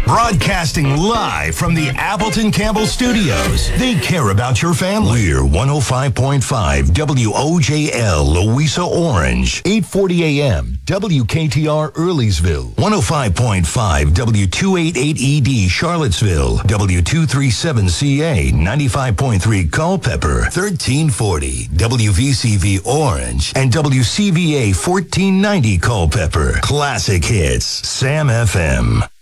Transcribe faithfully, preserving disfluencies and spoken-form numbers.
Broadcasting live from the Appleton Campbell Studios. They care about your family. We're one oh five point five W O J L, Louisa Orange. eight forty a.m. W K T R Earleysville. one oh five point five W two eighty-eight E D Charlottesville. W two thirty-seven C A. ninety-five point three Culpeper. thirteen forty W V C V Orange. And W C V A fourteen ninety Culpeper. Classic hits. Sam F M.